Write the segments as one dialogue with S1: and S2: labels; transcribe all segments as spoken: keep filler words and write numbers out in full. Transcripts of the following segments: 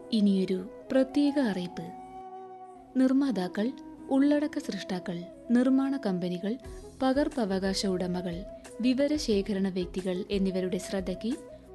S1: ഇനിയൊരു പ്രത്യേക അറിയിപ്പ്. നിർമ്മാതാക്കൾ, ഉള്ളടക്ക സൃഷ്ടാക്കൾ, നിർമ്മാണ കമ്പനികൾ, പകർപ്പവകാശ ഉടമകൾ, വിവരശേഖരണ വ്യക്തികൾ എന്നിവരുടെ ശ്രദ്ധയ്ക്ക്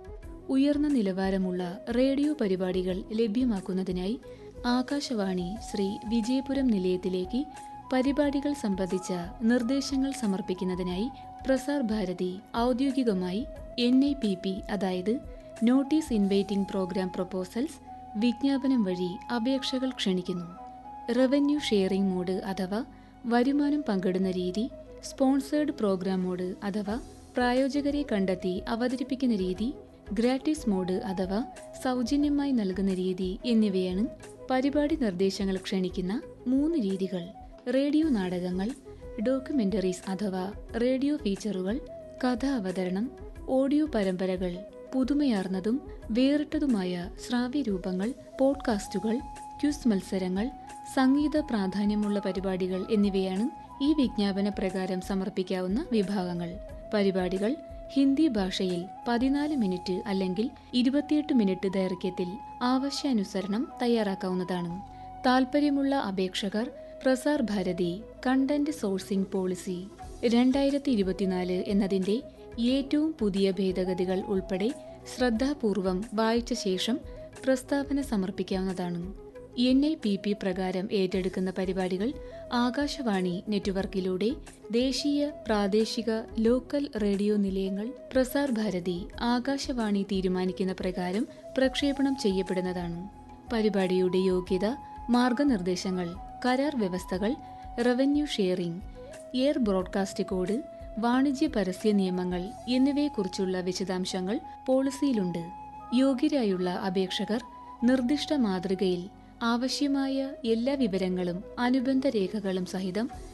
S1: ഉയർന്ന നിലവാരമുള്ള റേഡിയോ പരിപാടികൾ ലഭ്യമാക്കുന്നതിനായി ആകാശവാണി ശ്രീ വിജയപുരം നിലയത്തിലേക്ക് പരിപാടികൾ സംബന്ധിച്ച നിർദ്ദേശങ്ങൾ സമർപ്പിക്കുന്നതിനായി പ്രസാർ ഭാരതി ഔദ്യോഗികമായി എൻ ഐ പി പി അതായത് നോട്ടീസ് ഇൻവൈറ്റിംഗ് പ്രോഗ്രാം പ്രൊപ്പോസൽസ് വിജ്ഞാപനം വഴി അപേക്ഷകൾ ക്ഷണിക്കുന്നു. റവന്യൂ ഷെയറിംഗ് മോഡ് അഥവാ വരുമാനം പങ്കിടുന്ന രീതി, സ്പോൺസേർഡ് പ്രോഗ്രാം മോഡ് അഥവാ പ്രായോജകരെ കണ്ടെത്തി അവതരിപ്പിക്കുന്ന രീതി, ഗ്രാറ്റിസ് മോഡ് അഥവാ സൗജന്യമായി നൽകുന്ന രീതി എന്നിവയാണ് പരിപാടി നിർദ്ദേശങ്ങൾ ക്ഷണിക്കുന്ന മൂന്ന് രീതികൾ. റേഡിയോ നാടകങ്ങൾ, ഡോക്യുമെന്ററീസ് അഥവാ റേഡിയോ ഫീച്ചറുകൾ, കഥാ അവതരണം, ഓഡിയോ പരമ്പരകൾ, പുതുമയാർന്നതും വേറിട്ടതുമായ ശ്രാവ്യരൂപങ്ങൾ, പോഡ്കാസ്റ്റുകൾ, ക്വിസ് മത്സരങ്ങൾ, സംഗീത പ്രാധാന്യമുള്ള പരിപാടികൾ എന്നിവയാണ് ഈ വിജ്ഞാപന പ്രകാരം സമർപ്പിക്കാവുന്ന വിഭാഗങ്ങൾ. പരിപാടികൾ ഹിന്ദി ഭാഷയിൽ പതിനാല് മിനിറ്റ് അല്ലെങ്കിൽ ഇരുപത്തിയെട്ട് മിനിറ്റ് ദൈർഘ്യത്തിൽ ആവശ്യാനുസരണം തയ്യാറാക്കാവുന്നതാണ്. താൽപ്പര്യമുള്ള അപേക്ഷകർ Prasar Bharati content sourcing policy രണ്ടായിരത്തി ഇരുപത്തിനാല് എന്നതിന്റെ ഏറ്റവും പുതിയ ഭേദഗതികൾ ഉൾപ്പെടെ ശ്രദ്ധാപൂർവം വായിച്ച ശേഷം പ്രസ്താവന സമർപ്പിക്കാവുന്നതാണ്. എൻ ഐ പി പി പ്രകാരം ഏറ്റെടുക്കുന്ന പരിപാടികൾ ആകാശവാണി നെറ്റ്വർക്കിലൂടെ ദേശീയ, പ്രാദേശിക, ലോക്കൽ റേഡിയോ നിലയങ്ങൾ, പ്രസാർ ഭാരതി, ആകാശവാണി തീരുമാനിക്കുന്ന പ്രകാരം പ്രക്ഷേപണം ചെയ്യപ്പെടുന്നതാണ്. പരിപാടിയുടെ യോഗ്യത, മാർഗനിർദ്ദേശങ്ങൾ, കരാർ വ്യവസ്ഥകൾ, revenue sharing, air broadcast code, വാണിജ്യ പരസ്യ നിയമങ്ങൾ എന്നിവയെക്കുറിച്ചുള്ള വിശദാംശങ്ങൾ പോളിസിയിലുണ്ട്. യോഗ്യരായുള്ള അപേക്ഷകർ നിർദ്ദിഷ്ട മാതൃകയിൽ ആവശ്യമായ എല്ലാ വിവരങ്ങളും അനുബന്ധ രേഖകളും സഹിതം